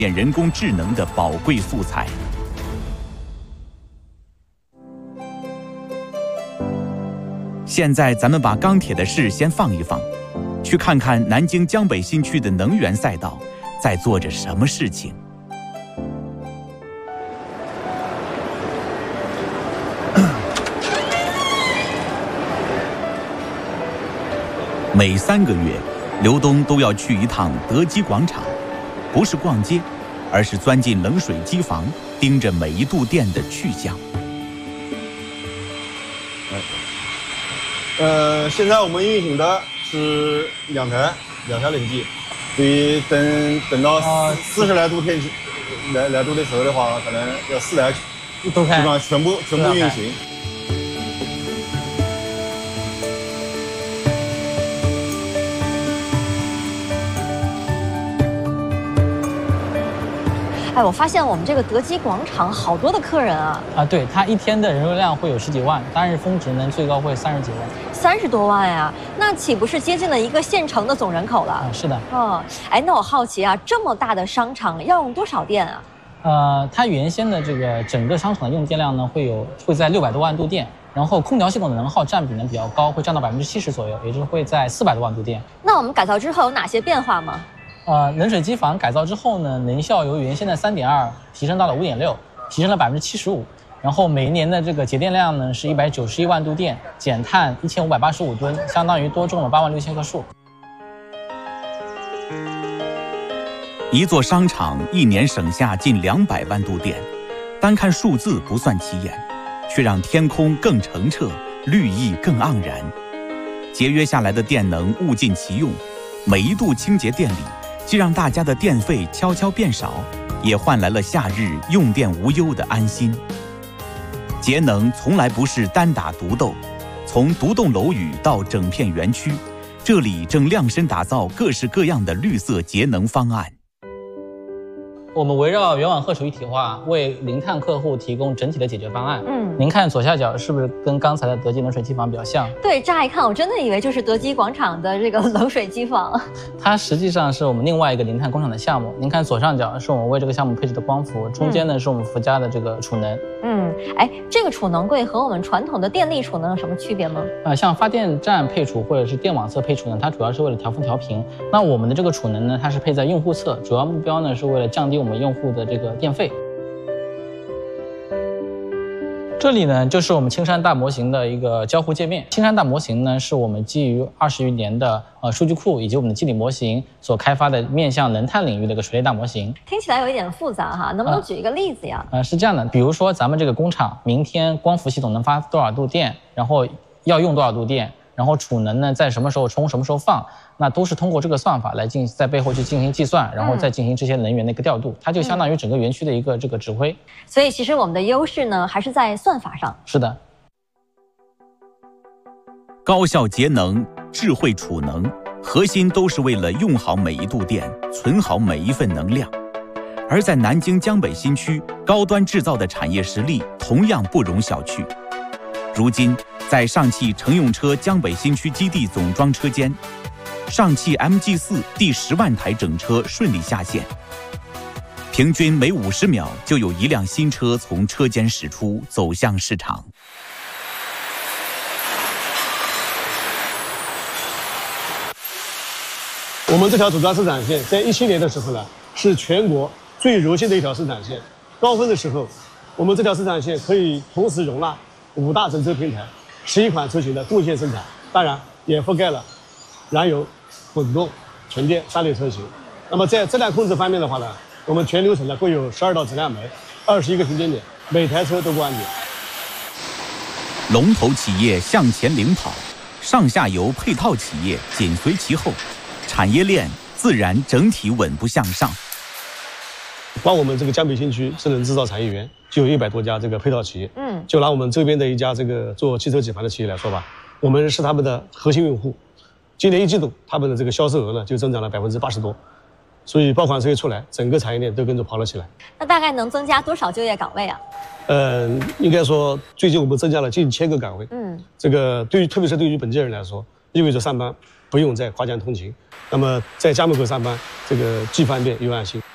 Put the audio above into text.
人工智能的宝贵素材。现在咱们把钢铁的事先放一放，去看看南京江北新区的能源赛道在做着什么事情。每3个月，刘东都要去一趟德基广场，不是逛街，而是钻进冷水机房，盯着每一度电的去向。 现在我们运行的是两台冷机，所以等到40来度天气来度的时候的话，可能要4台都开， 基本上全部运行。 哎，我发现我们这个德基广场好多的客人啊！ 对，它一天的人流量会有10几万，单日峰值呢最高会30几万 ，30多万呀，那岂不是接近了一个县城的总人口了？ 是的。 哎，那我好奇啊，这么大的商场要用多少电啊？ 它原先的这个整个商场的用电量呢会在600多万度电，然后空调系统的能耗占比呢比较高，会占到70%左右，也就是会在400多万度电。 那我们改造之后有哪些变化吗？ 冷水机房改造之后呢，能效由原先的3.2提升到了5.6，提升了75%。然后每一年的这个节电量呢是191万度电，减碳1585吨，相当于多种了86000棵树。 一座商场一年省下近200万度电，单看数字不算起眼，却让天空更澄澈，绿意更盎然。节约下来的电能物尽其用，每一度清洁电力既让大家的电费悄悄变少，也换来了夏日用电无忧的安心。节能从来不是单打独斗，从独栋楼宇到整片园区，这里正量身打造各式各样的绿色节能方案。 我们围绕远晚荷储一体化，为零碳客户提供整体的解决方案。您看左下角是不是跟刚才的德基冷水机房比较像？ 对，乍一看我真的以为就是德基广场的这个冷水机房。 它实际上是我们另外一个零碳工厂的项目。您看左上角是我们为这个项目配置的光伏，中间呢是我们附加的这个储能。 哎，这个储能柜和我们传统的电力储能有什么区别吗？ 像发电站配储或者是电网侧配储呢，它主要是为了调峰调频。那我们的这个储能呢，它是配在用户侧，主要目标呢是为了降低我们用户的这个电费。这里呢就是我们青山大模型的一个交互界面。青山大模型呢是我们基于20余年的数据库以及我们的机理模型所开发的面向能碳领域的一个水类大模型。 听起来有一点复杂哈，能不能举一个例子呀？ 是这样的，比如说咱们这个工厂明天光伏系统能发多少度电，然后要用多少度电，然后储能呢在什么时候充什么时候放，那都是通过这个算法来在背后去进行计算，然后再进行这些能源的一个调度，它就相当于整个园区的一个这个指挥。 所以其实我们的优势呢还是在算法上。 是的， 高效节能、智慧储能，核心都是为了用好每一度电，存好每一份能量。而在南京江北新区，高端制造的产业实力同样不容小觑。如今，在上汽乘用车江北新区基地总装车间，上汽 MG4第10万台整车顺利下线，平均每50秒就有一辆新车从车间驶出，走向市场。 我们这条组装生产线在17年的时候呢，是全国最柔性的一条生产线。高峰的时候，我们这条生产线可以同时容纳5大整车平台，11款车型的动线生产，当然也覆盖了燃油、混动、纯电3类车型。那么在质量控制方面的话呢，我们全流程呢共有12道质量门，21个评检点，每台车都过安检。 龙头企业向前领跑，上下游配套企业紧随其后，产业链自然整体稳步向上。 光我们这个江北新区智能制造产业园就有100多家这个配套企业。就拿我们周边的一家这个做汽车底盘的企业来说吧，我们是他们的核心用户。今年1季度，他们的这个销售额呢就增长了80%多，所以爆款车一出来，整个产业链都跟着跑了起来。 那大概能增加多少就业岗位啊？ 应该说最近我们增加了近1000个岗位。这个特别是对于本地人来说，意味着上班不用再跨江通勤，那么在家门口上班，这个既方便又安心。